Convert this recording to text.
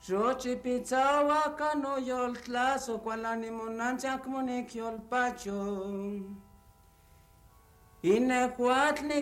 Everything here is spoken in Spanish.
Rochi pizzawa kano yol tlaso kwalani monanchak monik yol pacho. Ine huatli